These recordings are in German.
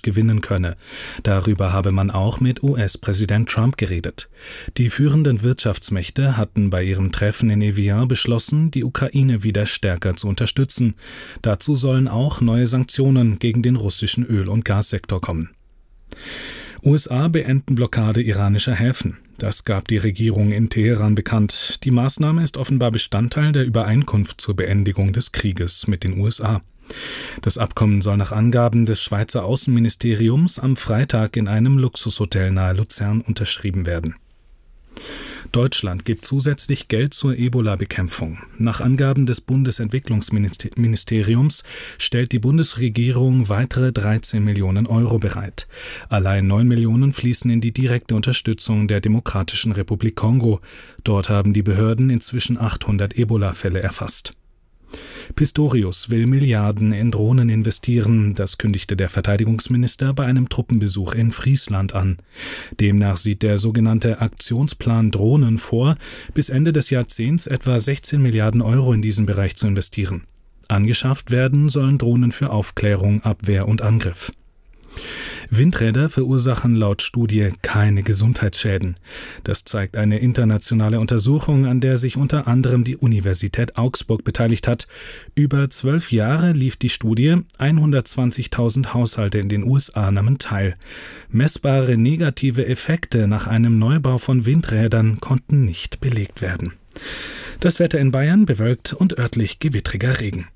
gewinnen könne. Darüber habe man auch mit US-Präsident Trump geredet. Die führenden Wirtschaftsmächte hatten bei ihrem Treffen in Evian beschlossen, die Ukraine wieder stärker zu unterstützen. Dazu sollen auch neue Sanktionen gegen den russischen Öl- und Gassektor kommen. USA beenden Blockade iranischer Häfen. Das gab die Regierung in Teheran bekannt. Die Maßnahme ist offenbar Bestandteil der Übereinkunft zur Beendigung des Krieges mit den USA. Das Abkommen soll nach Angaben des Schweizer Außenministeriums am Freitag in einem Luxushotel nahe Luzern unterschrieben werden. Deutschland gibt zusätzlich Geld zur Ebola-Bekämpfung. Nach Angaben des Bundesentwicklungsministeriums stellt die Bundesregierung weitere 13 Millionen Euro bereit. Allein 9 Millionen fließen in die direkte Unterstützung der Demokratischen Republik Kongo. Dort haben die Behörden inzwischen 800 Ebola-Fälle erfasst. Pistorius will Milliarden in Drohnen investieren, das kündigte der Verteidigungsminister bei einem Truppenbesuch in Friesland an. Demnach sieht der sogenannte Aktionsplan Drohnen vor, bis Ende des Jahrzehnts etwa 16 Milliarden Euro in diesen Bereich zu investieren. Angeschafft werden sollen Drohnen für Aufklärung, Abwehr und Angriff. Windräder verursachen laut Studie keine Gesundheitsschäden. Das zeigt eine internationale Untersuchung, an der sich unter anderem die Universität Augsburg beteiligt hat. Über 12 Jahre lief die Studie, 120.000 Haushalte in den USA nahmen teil. Messbare negative Effekte nach einem Neubau von Windrädern konnten nicht belegt werden. Das Wetter in Bayern bewölkt und örtlich gewittriger Regen.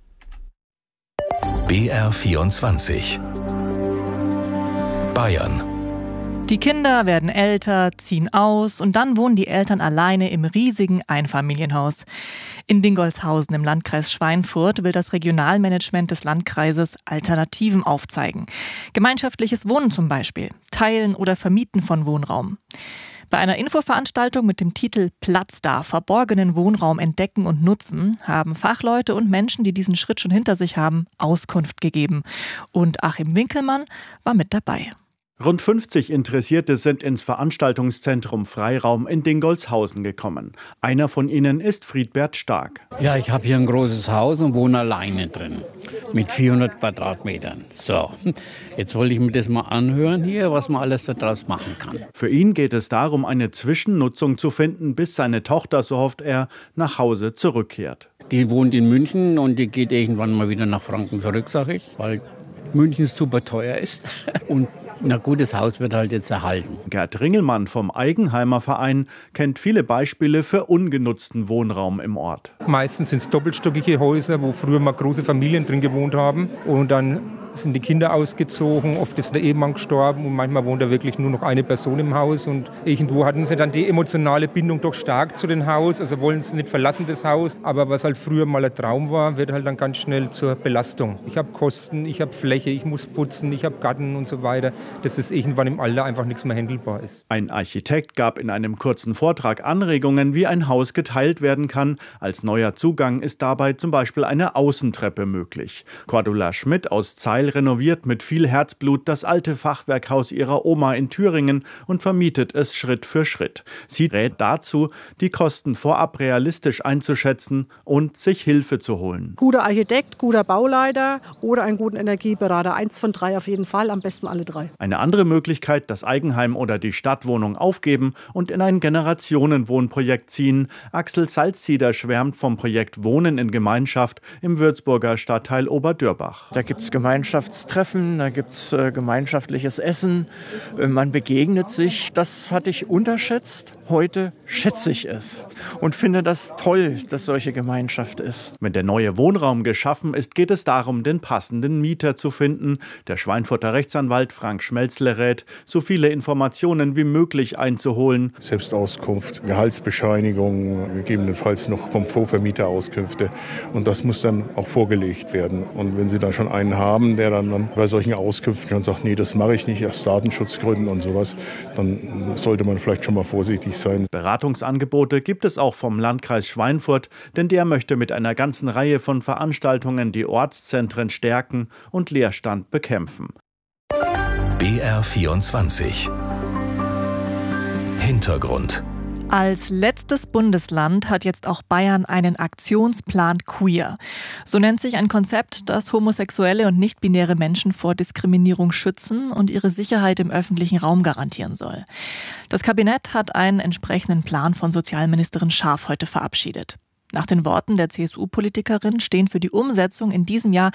BR24 Bayern. Die Kinder werden älter, ziehen aus und dann wohnen die Eltern alleine im riesigen Einfamilienhaus. In Dingolshausen im Landkreis Schweinfurt will das Regionalmanagement des Landkreises Alternativen aufzeigen. Gemeinschaftliches Wohnen zum Beispiel, Teilen oder Vermieten von Wohnraum. Bei einer Infoveranstaltung mit dem Titel Platz da, verborgenen Wohnraum entdecken und nutzen, haben Fachleute und Menschen, die diesen Schritt schon hinter sich haben, Auskunft gegeben. Und Achim Winkelmann war mit dabei. Rund 50 Interessierte sind ins Veranstaltungszentrum Freiraum in Dingolshausen gekommen. Einer von ihnen ist Friedbert Stark. Ja, ich habe hier ein großes Haus und wohne alleine drin mit 400 Quadratmetern. So, jetzt wollte ich mir das mal anhören hier, was man alles daraus machen kann. Für ihn geht es darum, eine Zwischennutzung zu finden, bis seine Tochter, so hofft er, nach Hause zurückkehrt. Die wohnt in München und die geht irgendwann mal wieder nach Franken zurück, sage ich, weil München super teuer ist und ein gutes Haus wird halt jetzt erhalten. Gerd Ringelmann vom Eigenheimer Verein kennt viele Beispiele für ungenutzten Wohnraum im Ort. Meistens sind es doppelstöckige Häuser, wo früher mal große Familien drin gewohnt haben. Und dann sind die Kinder ausgezogen, oft ist der Ehemann gestorben und manchmal wohnt da wirklich nur noch eine Person im Haus. Und irgendwo hatten sie dann die emotionale Bindung doch stark zu dem Haus, also wollen sie nicht verlassen, das Haus. Aber was halt früher mal ein Traum war, wird halt dann ganz schnell zur Belastung. Ich habe Kosten, ich habe Fläche, ich muss putzen, ich habe Garten und so weiter. Dass es irgendwann im Alter einfach nichts mehr handelbar ist. Ein Architekt gab in einem kurzen Vortrag Anregungen, wie ein Haus geteilt werden kann. Als neuer Zugang ist dabei zum Beispiel eine Außentreppe möglich. Cordula Schmidt aus Zeil renoviert mit viel Herzblut das alte Fachwerkhaus ihrer Oma in Thüringen und vermietet es Schritt für Schritt. Sie rät dazu, die Kosten vorab realistisch einzuschätzen und sich Hilfe zu holen. Guter Architekt, guter Bauleiter oder einen guten Energieberater. 1 von 3 auf jeden Fall, am besten alle 3. Eine andere Möglichkeit, das Eigenheim oder die Stadtwohnung aufgeben und in ein Generationenwohnprojekt ziehen. Axel Salzsieder schwärmt vom Projekt Wohnen in Gemeinschaft im Würzburger Stadtteil Oberdürbach. Da gibt es Gemeinschaftstreffen, da gibt es gemeinschaftliches Essen, man begegnet sich. Das hatte ich unterschätzt. Heute schätze ich es und finde das toll, dass solche Gemeinschaft ist. Wenn der neue Wohnraum geschaffen ist, geht es darum, den passenden Mieter zu finden. Der Schweinfurter Rechtsanwalt Frank Schmelzle rät, so viele Informationen wie möglich einzuholen. Selbstauskunft, Gehaltsbescheinigung, gegebenenfalls noch vom Vorvermieter Auskünfte. Und das muss dann auch vorgelegt werden. Und wenn Sie da schon einen haben, der dann bei solchen Auskünften schon sagt, nee, das mache ich nicht aus Datenschutzgründen und sowas, dann sollte man vielleicht schon mal vorsichtig sein. Beratungsangebote gibt es auch vom Landkreis Schweinfurt, denn der möchte mit einer ganzen Reihe von Veranstaltungen die Ortszentren stärken und Leerstand bekämpfen. BR24 Hintergrund. Als letztes Bundesland hat jetzt auch Bayern einen Aktionsplan Queer. So nennt sich ein Konzept, das homosexuelle und nicht-binäre Menschen vor Diskriminierung schützen und ihre Sicherheit im öffentlichen Raum garantieren soll. Das Kabinett hat einen entsprechenden Plan von Sozialministerin Scharf heute verabschiedet. Nach den Worten der CSU-Politikerin stehen für die Umsetzung in diesem Jahr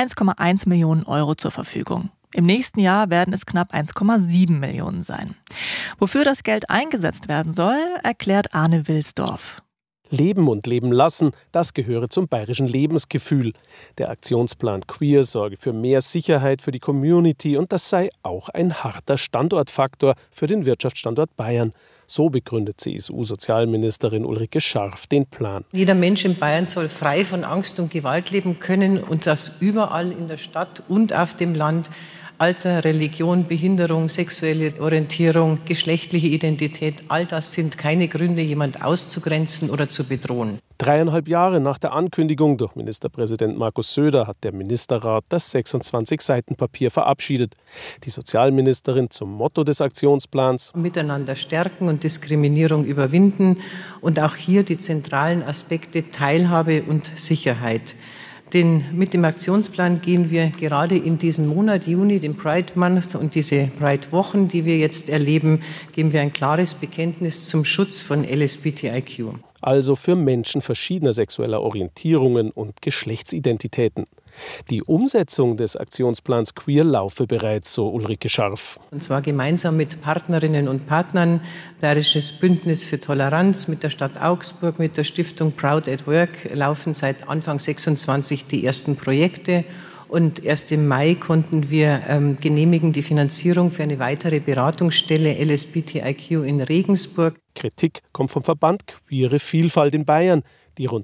1,1 Millionen Euro zur Verfügung. Im nächsten Jahr werden es knapp 1,7 Millionen sein. Wofür das Geld eingesetzt werden soll, erklärt Arne Wilsdorf. Leben und leben lassen, das gehöre zum bayerischen Lebensgefühl. Der Aktionsplan Queer sorge für mehr Sicherheit für die Community und das sei auch ein harter Standortfaktor für den Wirtschaftsstandort Bayern. So begründet CSU-Sozialministerin Ulrike Scharf den Plan. Jeder Mensch in Bayern soll frei von Angst und Gewalt leben können und das überall in der Stadt und auf dem Land. Alter, Religion, Behinderung, sexuelle Orientierung, geschlechtliche Identität, all das sind keine Gründe, jemand auszugrenzen oder zu bedrohen. 3,5 Jahre nach der Ankündigung durch Ministerpräsident Markus Söder hat der Ministerrat das 26-Seiten-Papier verabschiedet. Die Sozialministerin zum Motto des Aktionsplans: Miteinander stärken und Diskriminierung überwinden und auch hier die zentralen Aspekte Teilhabe und Sicherheit. Denn mit dem Aktionsplan gehen wir gerade in diesem Monat Juni, dem Pride Month und diese Pride Wochen, die wir jetzt erleben, geben wir ein klares Bekenntnis zum Schutz von LSBTIQ. Also für Menschen verschiedener sexueller Orientierungen und Geschlechtsidentitäten. Die Umsetzung des Aktionsplans Queer laufe bereits, so Ulrike Scharf. Und zwar gemeinsam mit Partnerinnen und Partnern, Bayerisches Bündnis für Toleranz, mit der Stadt Augsburg, mit der Stiftung Proud at Work laufen seit Anfang 26 die ersten Projekte. Und erst im Mai konnten wir genehmigen die Finanzierung für eine weitere Beratungsstelle LSBTIQ in Regensburg. Kritik kommt vom Verband Queere Vielfalt in Bayern. Die rund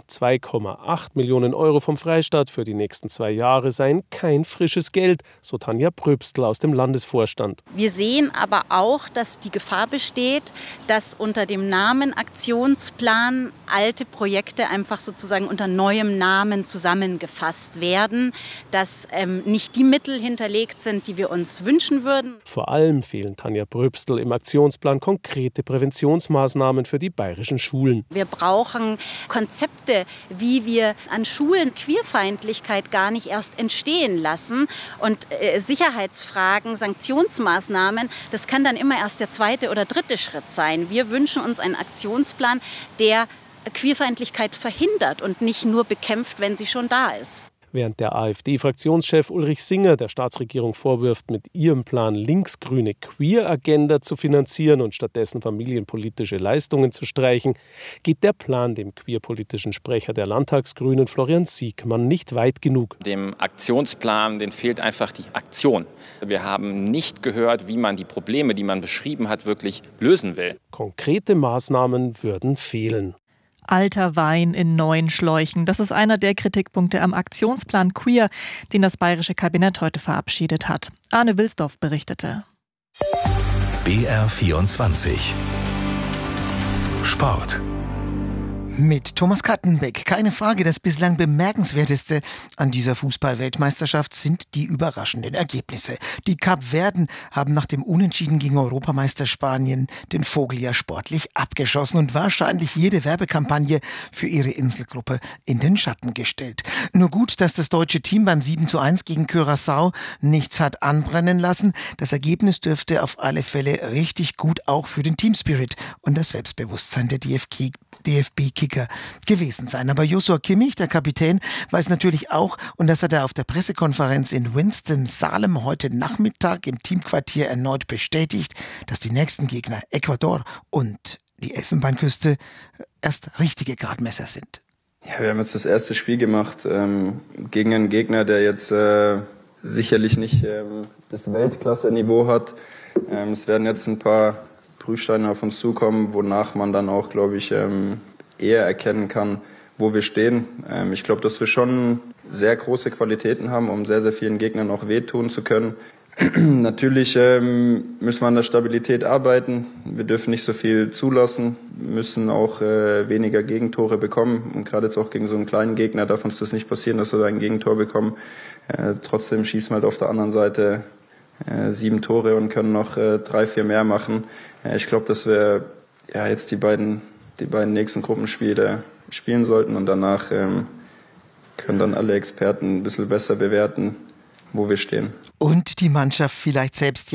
2,8 Millionen Euro vom Freistaat für die nächsten 2 Jahre seien kein frisches Geld, so Tanja Pröbstl aus dem Landesvorstand. Wir sehen aber auch, dass die Gefahr besteht, dass unter dem Namen Aktionsplan alte Projekte einfach sozusagen unter neuem Namen zusammengefasst werden, dass nicht die Mittel hinterlegt sind, die wir uns wünschen würden. Vor allem fehlen Tanja Pröbstl im Aktionsplan konkrete Präventionsmaßnahmen für die bayerischen Schulen. Wir brauchen Konzepte, wie wir an Schulen Queerfeindlichkeit gar nicht erst entstehen lassen. Und Sicherheitsfragen, Sanktionsmaßnahmen, das kann dann immer erst der 2. oder 3. Schritt sein. Wir wünschen uns einen Aktionsplan, der Queerfeindlichkeit verhindert und nicht nur bekämpft, wenn sie schon da ist. Während der AfD-Fraktionschef Ulrich Singer der Staatsregierung vorwirft, mit ihrem Plan linksgrüne Queer-Agenda zu finanzieren und stattdessen familienpolitische Leistungen zu streichen, geht der Plan dem queerpolitischen Sprecher der Landtagsgrünen Florian Siegmann nicht weit genug. Dem Aktionsplan, den fehlt einfach die Aktion. Wir haben nicht gehört, wie man die Probleme, die man beschrieben hat, wirklich lösen will. Konkrete Maßnahmen würden fehlen. Alter Wein in neuen Schläuchen. Das ist einer der Kritikpunkte am Aktionsplan Queer, den das bayerische Kabinett heute verabschiedet hat. Arne Wilsdorf berichtete. BR24 Sport. Mit Thomas Kattenbeck. Keine Frage, das bislang Bemerkenswerteste an dieser Fußball-Weltmeisterschaft sind die überraschenden Ergebnisse. Die Kapverden haben nach dem Unentschieden gegen Europameister Spanien den Vogel ja sportlich abgeschossen und wahrscheinlich jede Werbekampagne für ihre Inselgruppe in den Schatten gestellt. Nur gut, dass das deutsche Team beim 7:1 gegen Curaçao nichts hat anbrennen lassen. Das Ergebnis dürfte auf alle Fälle richtig gut auch für den Teamspirit und das Selbstbewusstsein der DFB-Kicker gewesen sein. Aber Joshua Kimmich, der Kapitän, weiß natürlich auch, und das hat er auf der Pressekonferenz in Winston-Salem heute Nachmittag im Teamquartier erneut bestätigt, dass die nächsten Gegner Ecuador und die Elfenbeinküste erst richtige Gradmesser sind. Ja, wir haben jetzt das erste Spiel gemacht gegen einen Gegner, der jetzt sicherlich nicht das Weltklasse-Niveau hat. Es werden jetzt ein paar Prüfsteine auf uns zukommen, wonach man dann auch, glaube ich, eher erkennen kann, wo wir stehen. Ich glaube, dass wir schon sehr große Qualitäten haben, um sehr, sehr vielen Gegnern auch wehtun zu können. Natürlich müssen wir an der Stabilität arbeiten. Wir dürfen nicht so viel zulassen, müssen auch weniger Gegentore bekommen. Und gerade jetzt auch gegen so einen kleinen Gegner darf uns das nicht passieren, dass wir ein Gegentor bekommen. Trotzdem schießen wir halt auf der anderen Seite 7 Tore und können noch 3, 4 mehr machen. Ich glaube, dass wir ja, jetzt die beiden nächsten Gruppenspiele spielen sollten und danach können dann alle Experten ein bisschen besser bewerten, wo wir stehen. Und die Mannschaft vielleicht selbst